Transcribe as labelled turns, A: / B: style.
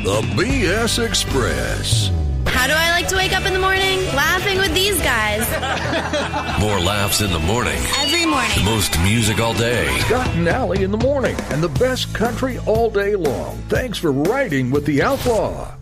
A: The BS Express.
B: How do I like to wake up in the morning? Laughing with these guys.
A: More laughs in the morning.
B: Every morning.
A: The most music all day.
C: Scott and Allie in the morning, and the best country all day long. Thanks for riding with the Outlaw.